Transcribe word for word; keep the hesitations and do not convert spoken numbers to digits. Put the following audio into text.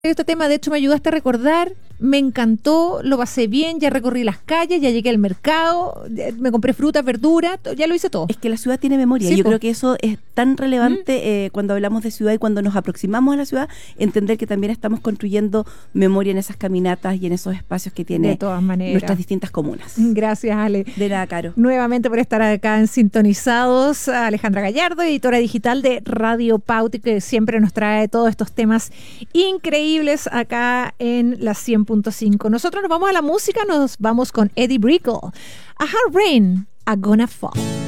Este tema, de hecho, me ayudaste a recordar, me encantó, lo pasé bien, ya recorrí las calles, ya llegué al mercado, me compré frutas, verduras, ya lo hice todo. Es que la ciudad tiene memoria. Sí, Yo po. creo que eso es tan relevante mm. eh, cuando hablamos de ciudad y cuando nos aproximamos a la ciudad, entender que también estamos construyendo memoria en esas caminatas y en esos espacios que tiene de todas maneras. nuestras distintas comunas. Gracias, Ale. De nada, Caro. Nuevamente por estar acá en Sintonizados, Alejandra Gallardo, editora digital de Radio Pauta, que siempre nos trae todos estos temas increíbles acá en la cien punto cinco. Nosotros nos vamos a la música, nos vamos con Eddie Brickell. A Hard Rain, a Gonna Fall.